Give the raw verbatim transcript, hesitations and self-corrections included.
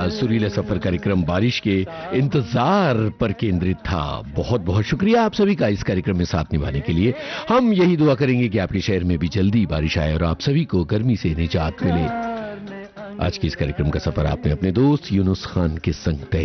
सुरीला सफर कार्यक्रम बारिश के इंतजार पर केंद्रित था। बहुत बहुत शुक्रिया आप सभी का इस कार्यक्रम में साथ निभाने के लिए। हम यही दुआ करेंगे कि आपके शहर में भी जल्दी बारिश आए और आप सभी को गर्मी से निजात मिले। आज के इस कार्यक्रम का सफर आपने अपने दोस्त यूनुस खान के संग तय